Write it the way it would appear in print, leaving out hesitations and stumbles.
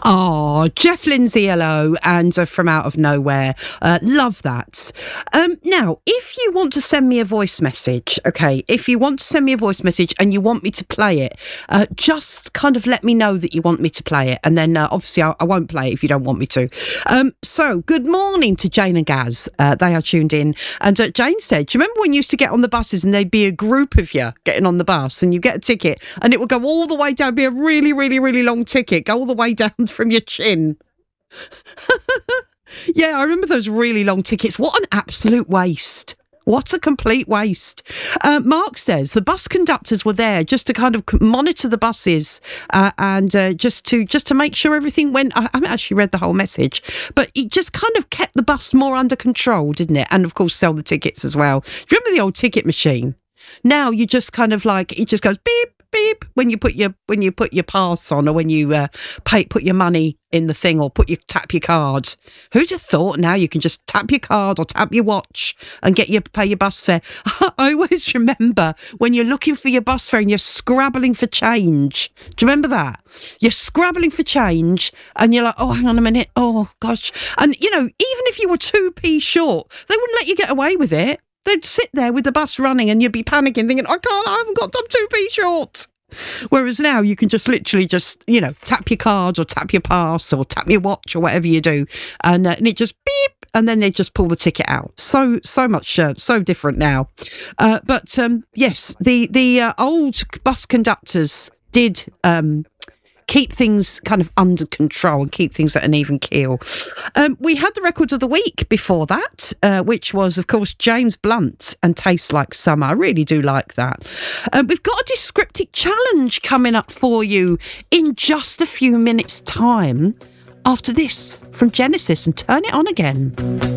Oh, Jeff Lindsay, hello, and from Out of Nowhere. Love that. Now, if you want to send me a voice message, okay, if you want to send me a voice message and you want me to play it, just kind of let me know that you want me to play it, and then obviously I won't play it if you don't want me to. So, good morning to Jane and Gaz. They are tuned in, and Jane said, do you remember when you used to get on the buses and there'd be a group of you getting on the bus and you get a ticket and it would go all the way down, be a really, really, really long ticket, go all the way down from your chin. Yeah, I remember those really long tickets. What an absolute waste. What a complete waste. Mark says the bus conductors were there just to kind of monitor the buses and just to make sure everything went. I haven't actually read the whole message, but it just kind of kept the bus more under control, didn't it? And of course, sell the tickets as well. Do you remember the old ticket machine? Now you just kind of like, it just goes beep, beep when you put your pass on, or when you put your money in the thing, or tap your card. Who'd have thought now you can just tap your card or tap your watch and pay your bus fare? I always remember when you're looking for your bus fare and you're scrabbling for change. Do you remember that? You're scrabbling for change and you're like, oh, hang on a minute. Oh gosh. And you know, even if you were 2p short, they wouldn't let you get away with it. They'd sit there with the bus running and you'd be panicking, thinking, I haven't got, I'm 2p short. Whereas now you can just literally you know, tap your card or tap your pass or tap your watch or whatever you do. And it just beep, and then they just pull the ticket out. So much, so different now. But yes, the old bus conductors did keep things kind of under control and keep things at an even keel. We had the record of the week before that, which was, of course, James Blunt and Tastes Like Summer. I really do like that. We've got a descriptive challenge coming up for you in just a few minutes' time after this from Genesis, and turn it on again.